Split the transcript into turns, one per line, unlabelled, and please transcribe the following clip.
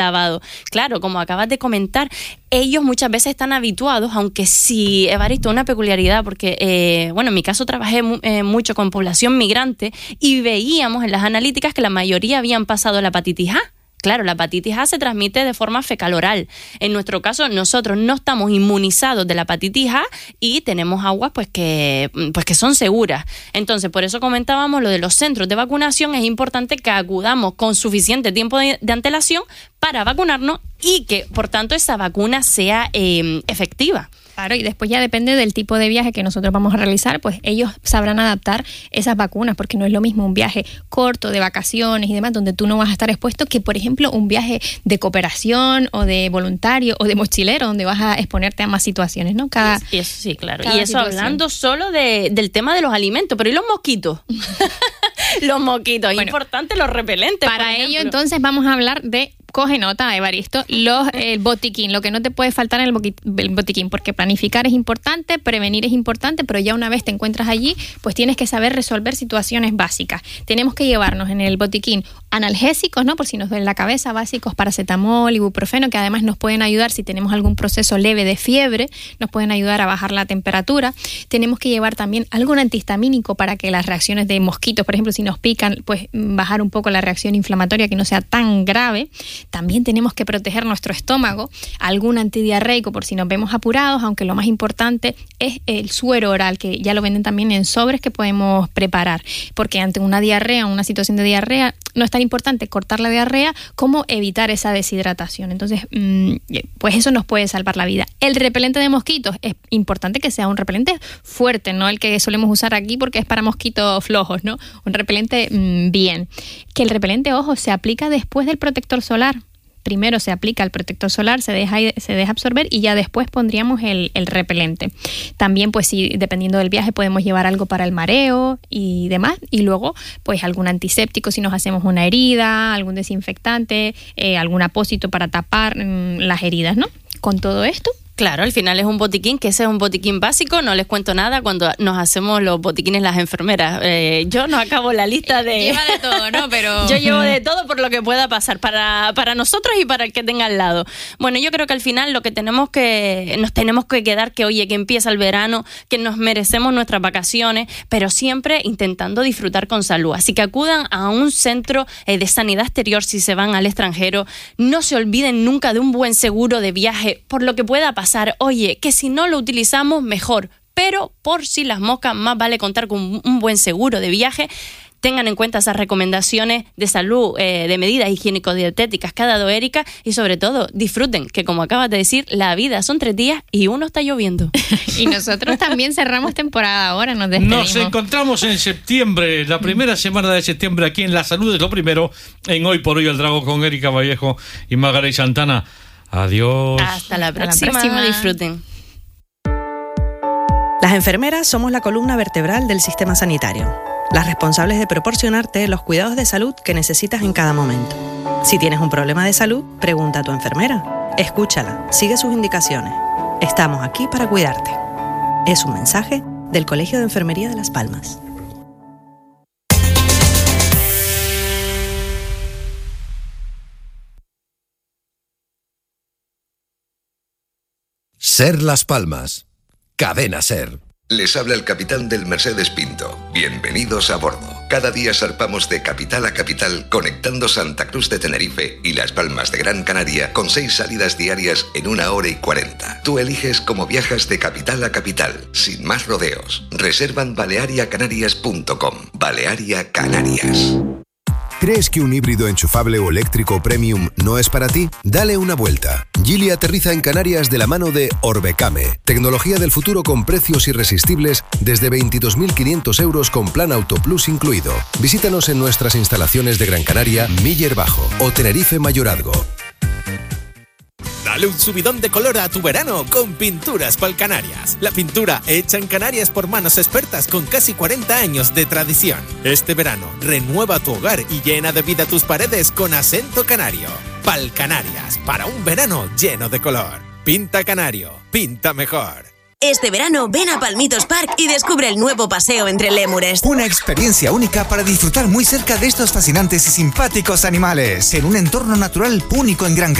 lavado. Claro, como acabas de comentar, ellos muchas veces están habituados, aunque sí, Evaristo, una peculiaridad, porque, en mi caso trabajé mucho con población migrante y veíamos en las analíticas que la mayoría habían pasado la hepatitis A. Claro, la hepatitis A se transmite de forma fecal-oral. En nuestro caso, nosotros no estamos inmunizados de la hepatitis A y tenemos aguas que son seguras. Entonces, por eso comentábamos lo de los centros de vacunación. Es importante que acudamos con suficiente tiempo de antelación para vacunarnos y que, por tanto, esa vacuna sea efectiva.
Claro, y después ya depende del tipo de viaje que nosotros vamos a realizar, pues ellos sabrán adaptar esas vacunas, porque no es lo mismo un viaje corto de vacaciones y demás, donde tú no vas a estar expuesto, que por ejemplo un viaje de cooperación o de voluntario o de mochilero, donde vas a exponerte a más situaciones, ¿no?
Sí, claro. Y eso situación. Hablando solo del tema de los alimentos, pero ¿y los mosquitos? Los mosquitos, es importante los repelentes.
Para ello entonces vamos a hablar de... Coge nota, Evaristo, el botiquín, lo que no te puede faltar en el botiquín, porque planificar es importante, prevenir es importante, pero ya una vez te encuentras allí, pues tienes que saber resolver situaciones básicas. Tenemos que llevarnos en el botiquín analgésicos, ¿no? Por si nos duele la cabeza, básicos, paracetamol, ibuprofeno, que además nos pueden ayudar si tenemos algún proceso leve de fiebre, nos pueden ayudar a bajar la temperatura. Tenemos que llevar también algún antihistamínico para que las reacciones de mosquitos, por ejemplo, si nos pican, pues bajar un poco la reacción inflamatoria, que no sea tan grave. También tenemos que proteger nuestro estómago, algún antidiarreico por si nos vemos apurados, aunque lo más importante es el suero oral, que ya lo venden también en sobres que podemos preparar, porque ante una diarrea, una situación de diarrea, no es tan importante cortar la diarrea como evitar esa deshidratación. Entonces, pues eso nos puede salvar la vida. El repelente de mosquitos, es importante que sea un repelente fuerte, no el que solemos usar aquí porque es para mosquitos flojos, ¿no? Un repelente bien. Que el repelente, ojo, se aplica después del protector solar. Primero se aplica el protector solar, se deja absorber y ya después pondríamos el repelente. También, pues sí, dependiendo del viaje podemos llevar algo para el mareo y demás. Y luego, pues algún antiséptico si nos hacemos una herida, algún desinfectante, algún apósito para tapar las heridas, ¿no? Con todo esto.
Claro, al final es un botiquín, que ese es un botiquín básico, no les cuento nada cuando nos hacemos los botiquines las enfermeras. Yo no acabo la lista de...
Lleva de todo, ¿no? Pero...
Yo llevo de todo por lo que pueda pasar para nosotros y para el que tenga al lado. Bueno, yo creo que al final lo que nos tenemos que quedar que, oye, que empieza el verano, que nos merecemos nuestras vacaciones, pero siempre intentando disfrutar con salud. Así que acudan a un centro de sanidad exterior si se van al extranjero. No se olviden nunca de un buen seguro de viaje por lo que pueda pasar. Oye, que si no lo utilizamos, mejor. Pero por si las moscas, más vale contar con un buen seguro de viaje. Tengan en cuenta esas recomendaciones de salud, de medidas higiénico-dietéticas que ha dado Erika y sobre todo disfruten, que como acabas de decir, la vida son 3 días y uno está lloviendo.
Y nosotros también cerramos temporada ahora, nos despedimos.
Nos encontramos en septiembre, la primera semana de septiembre aquí en La Salud es lo primero, en Hoy por Hoy el Drago con Erika Vallejo y Margarita Santana. Adiós.
Hasta la próxima. Disfruten.
Las enfermeras somos la columna vertebral del sistema sanitario, las responsables de proporcionarte los cuidados de salud que necesitas en cada momento. Si tienes un problema de salud, pregunta a tu enfermera. Escúchala, sigue sus indicaciones. Estamos aquí para cuidarte. Es un mensaje del Colegio de Enfermería de Las Palmas.
Ser Las Palmas. Cadena Ser.
Les habla el capitán del Mercedes Pinto. Bienvenidos a bordo. Cada día zarpamos de capital a capital, conectando Santa Cruz de Tenerife y Las Palmas de Gran Canaria con 6 salidas diarias en 1 hora y 40. Tú eliges cómo viajas de capital a capital, sin más rodeos. Reserva en baleariacanarias.com. Balearia Canarias.
¿Crees que un híbrido enchufable o eléctrico premium no es para ti? Dale una vuelta. Geely aterriza en Canarias de la mano de Orbecame. Tecnología del futuro con precios irresistibles desde 22.500 euros con plan Auto Plus incluido. Visítanos en nuestras instalaciones de Gran Canaria, Miller Bajo o Tenerife Mayorazgo.
Dale un subidón de color a tu verano con Pinturas Polcanarias. La pintura hecha en Canarias por manos expertas con casi 40 años de tradición. Este verano, renueva tu hogar y llena de vida tus paredes con acento canario. Palcanarias, para un verano lleno de color. Pinta canario, pinta mejor.
Este verano ven a Palmitos Park y descubre el nuevo paseo entre lémures.
Una experiencia única para disfrutar muy cerca de estos fascinantes y simpáticos animales, en un entorno natural único en Gran